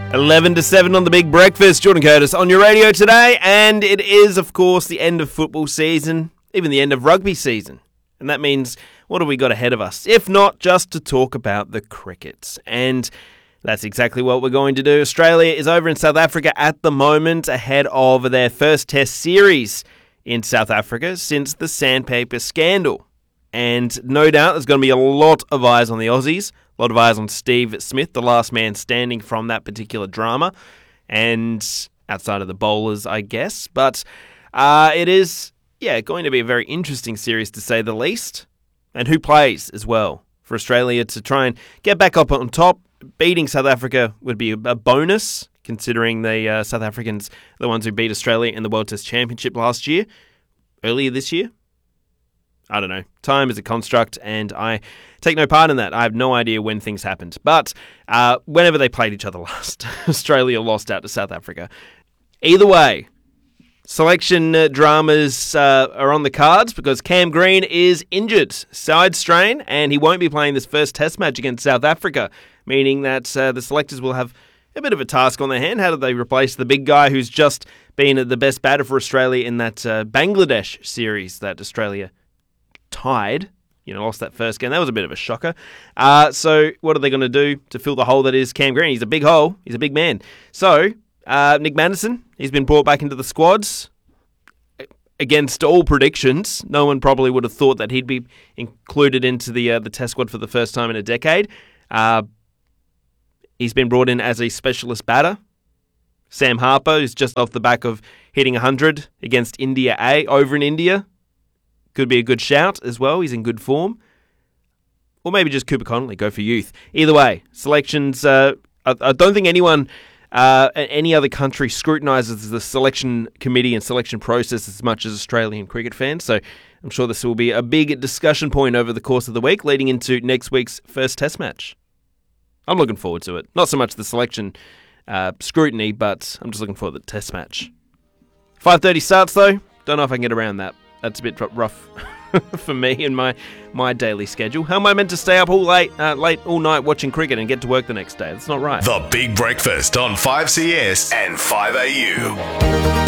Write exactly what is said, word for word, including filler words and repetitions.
eleven to seven on the Big Breakfast. Jordan Curtis on your radio today. And it is, of course, the end of football season, even the end of rugby season. And that means, what have we got ahead of us? If not just to talk about the crickets. And that's exactly what we're going to do. Australia is over in South Africa at the moment, ahead of their first test series in South Africa since the sandpaper scandal. And no doubt there's going to be a lot of eyes on the Aussies, a lot of eyes on Steve Smith, the last man standing from that particular drama, and outside of the bowlers, I guess. But uh, it is, yeah, going to be a very interesting series to say the least. And who plays as well for Australia to try and get back up on top. Beating South Africa would be a bonus, considering the uh, South Africans, the ones who beat Australia in the World Test Championship last year, earlier this year. I don't know. Time is a construct, and I take no part in that. I have no idea when things happened. But uh, whenever they played each other last, Australia lost out to South Africa. Either way, selection uh, dramas uh, are on the cards because Cam Green is injured, side strain, and he won't be playing this first test match against South Africa, meaning that uh, the selectors will have a bit of a task on their hand. How do they replace the big guy who's just been the best batter for Australia in that uh, Bangladesh series that Australia tied, you know, lost that first game. That was a bit of a shocker. Uh, so what are they going to do to fill the hole that is Cam Green? He's a big hole. He's a big man. So uh, Nick Maddinson, he's been brought back into the squads. Against all predictions, no one probably would have thought that he'd be included into the uh, the test squad for the first time in a decade. Uh, he's been brought in as a specialist batter. Sam Harper, who's just off the back of hitting one hundred against India A over in India. Could be a good shout as well. He's in good form. Or maybe just Cooper Connolly, go for youth. Either way, selections, uh, I, I don't think anyone, uh, any other country scrutinises the selection committee and selection process as much as Australian cricket fans. So I'm sure this will be a big discussion point over the course of the week, leading into next week's first test match. I'm looking forward to it. Not so much the selection uh, scrutiny, but I'm just looking forward to the test match. five thirty starts though. Don't know if I can get around that. That's a bit rough for me and my, my daily schedule. How am I meant to stay up all late, uh, late all night watching cricket and get to work the next day? That's not right. The Big Breakfast on five C S and five A U.